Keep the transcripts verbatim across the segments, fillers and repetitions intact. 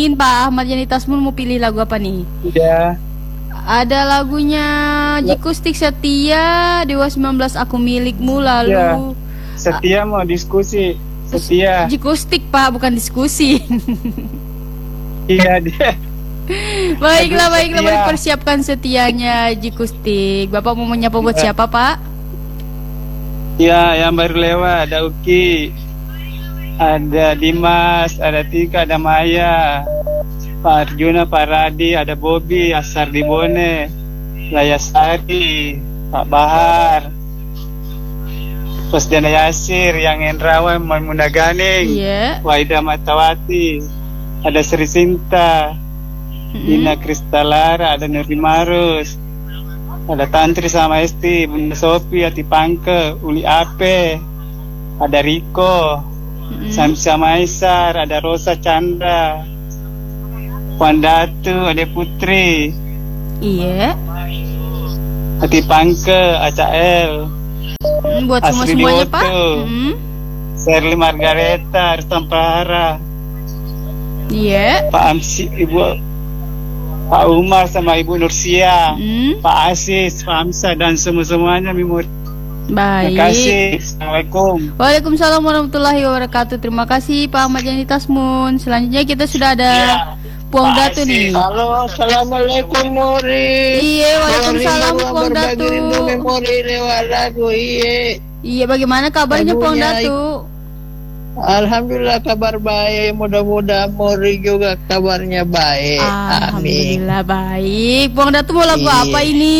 Pak Ahmad Yani Tasmun mau pilih lagu apa nih? Iya. Ada lagunya Jikustik Setia, Dewa sembilan belas Aku Milikmu, lalu Ya. Setia mau diskusi. Setia. Jikustik Pak, bukan diskusi. Iya dia. Baiklah, Aduh, baiklah, Setia. mari persiapkan setianya Jikustik. Bapak mau menyapa buat Ya. siapa Pak? Ya, yang baru lewat ada Uki, ada Dimas, ada Tika, ada Maya, Pak Arjuna, Pak Radi, ada Bobby, Asar Dibone, Layasari, Pak Bahar, Pusdana Yasir, yang Endrawan, Maimuna Ganing, Iya. Waida Matawati, ada Sri Sinta, Dina Kristalara, ada Nurdi Marus, ada Tantri sama Esti, Bunda Sofi, Ati Pangke, Uli Ape, ada Riko, Samsia Maisar, ada Rosa Chandra, Puan Datu, ada Putri, Iya. Ati Pangke, Acael, Hmm, buat semua Asri semuanya Dioto, Pak. Hmm. Sherly Margareta, Rustam Prahara, Iya. Pak Amsi, Ibu Pak Umar sama Ibu Nursia, Hmm. Pak Asis, Pak Hamzah, dan semua-semuanya Mimur. Terima Baik. kasih. Assalamualaikum. Waalaikumsalam warahmatullahi wabarakatuh. Terima kasih Pak Ahmad Yani Tasmun. Selanjutnya kita sudah ada Ya, Puang Pak Datu Asis. nih. Halo, assalamualaikum Mori. Iya, waalaikumsalam Mori, Puang berbagi Datu. rindu memori lewat lagu. Iya. Iya, bagaimana kabarnya Puang Lagunya Datu? Alhamdulillah kabar baik. Mudah-mudahan Mori juga kabarnya baik. Amin. Alhamdulillah baik. Puang Datu mau lagu Iya. apa ini?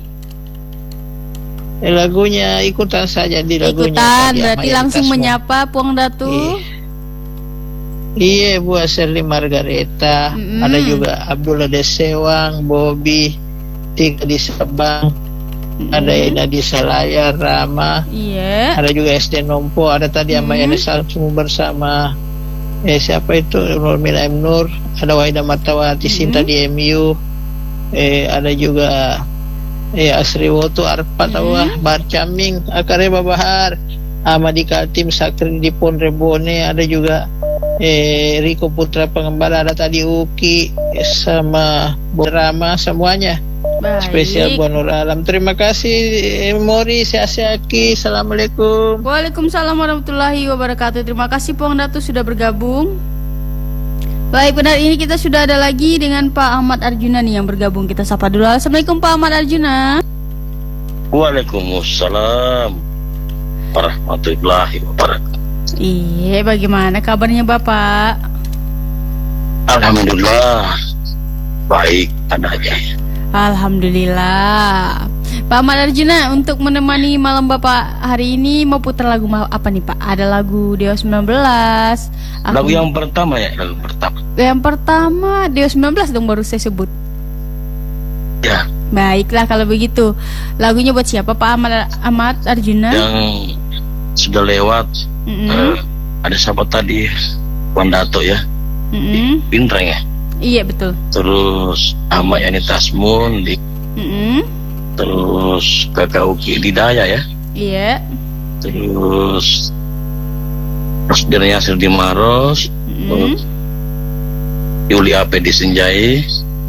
Eh, lagunya ikutan saja di lagunya. Ikutan, tadi, berarti Ahmad langsung Tasmun. menyapa Puang Datu. Iya. Iya, buat Sherly Margareta, Mm-mm. ada juga Abdullah Desewang, Bobby, Tika di Sabang, ada Ina di Salaya, Rama, Iya. ada juga S D Nompo, ada tadi Hmm. Amayani Salsum bersama eh siapa itu Nurmila M Nur, ada Waida Matawati, Hmm. Sinta di M U, eh ada juga eh Asri Woto, Arpa Tawah, Bar Caming, Akare Babahar, Amadi Kaltim, Sakri di Pon Rebone, ada juga eh Riko Putra Pengembala, ada tadi Uki sama Burama, semuanya. Baik. Spesial buat Nur Alam. Terima kasih eh, Mori Siasyaki. Assalamualaikum. Waalaikumsalam warahmatullahi wabarakatuh. Terima kasih Puang Datu sudah bergabung. Baik, benar, ini kita sudah ada lagi dengan Pak Ahmad Arjuna nih yang bergabung. Kita sapa dulu. Assalamualaikum Pak Ahmad Arjuna. Waalaikumsalam warahmatullahi wabarakatuh. Iya, bagaimana kabarnya Bapak? Alhamdulillah baik adanya. Alhamdulillah. Pak Ahmad Arjuna, untuk menemani malam Bapak hari ini mau putar lagu ma- apa nih Pak? Ada lagu Dewa sembilan belas. Aku- Lagu yang pertama ya, lagu pertama. Yang pertama Dewa sembilan belas dong, baru saya sebut. Ya, Baiklah kalau begitu. Lagunya buat siapa Pak Ahmad, Ahmad Arjuna? yang sudah lewat. Mm-mm. eh, ada siapa tadi? Puan Dato ya, Mm-mm. Pintreng ya. Iya betul. Terus Ahmad Yani Tasmun di, Mm-mm. terus Kakak Uki di Daya ya. Iya. Terus Terus Yasir di Maros. Mm-mm. Yuli Ape di Senjai,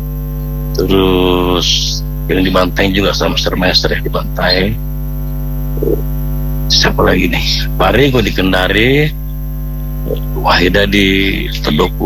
terus yang di Bantai juga sama Master ya di Bantai. Siapa lagi nih? Parigo di Kendari, Wahida di Tedoku.